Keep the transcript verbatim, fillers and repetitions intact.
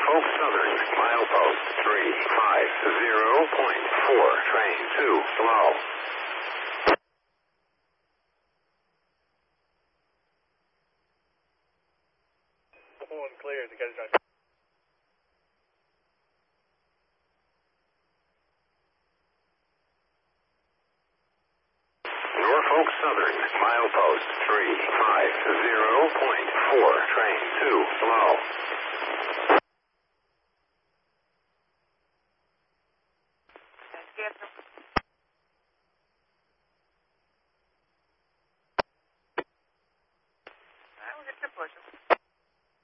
Norfolk Southern, milepost three five zero point four, train two, slow. One clear, the guy's driving. Norfolk Southern, milepost three five zero point four, train two, slow. That was a trip,